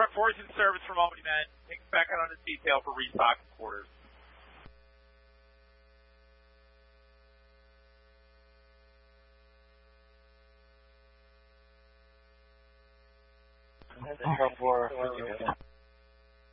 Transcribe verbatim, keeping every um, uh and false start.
Force in service from Albany, man. Take us back out on the detail for restocking quarters. Four,